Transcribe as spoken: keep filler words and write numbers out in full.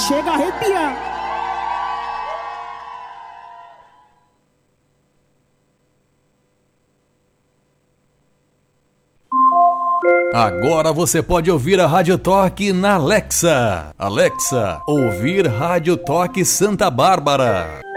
chega a arrepiar. Agora você pode ouvir a Rádio Toque na Alexa. Alexa, ouvir Rádio Toque Santa Bárbara.